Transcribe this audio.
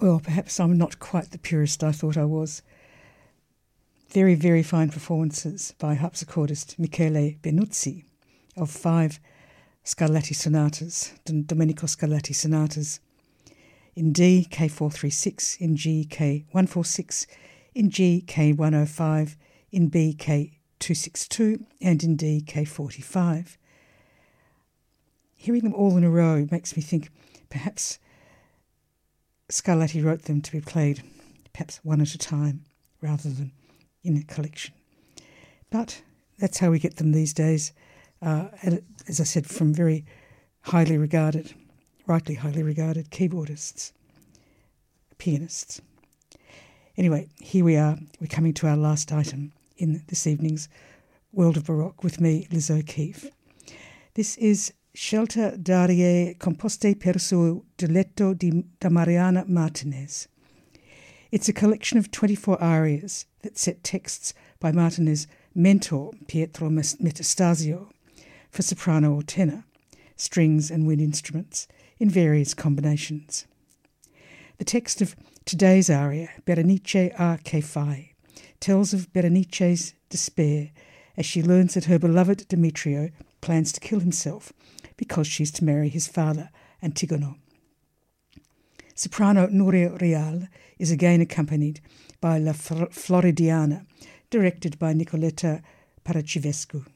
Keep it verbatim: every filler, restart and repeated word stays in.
Well, perhaps I'm not quite the purist I thought I was. Very, very fine performances by harpsichordist Michele Benuzzi of five Scarlatti sonatas, Domenico Scarlatti sonatas, in D, K four thirty-six, in G, K one forty-six, in G, K one oh five, in B, K two sixty-two, and in D, K forty-five. Hearing them all in a row makes me think perhaps Scarlatti wrote them to be played perhaps one at a time rather than in a collection. But that's how we get them these days, uh, and as I said, from very highly regarded, rightly highly regarded keyboardists, pianists. Anyway, here we are. We're coming to our last item in this evening's World of Baroque with me, Liz O'Keeffe. This is Scelta d'arie composte per suo duetto di, da Mariana Martinez. It's a collection of twenty-four arias that set texts by Martinez's mentor, Pietro Metastasio, for soprano or tenor, strings and wind instruments in various combinations. The text of today's aria, Berenice a che fai, tells of Berenice's despair as she learns that her beloved Demetrio plans to kill himself because she's to marry his father, Antigono. Soprano Nuria Real is again accompanied by La Floridiana, directed by Nicoletta Paracivescu.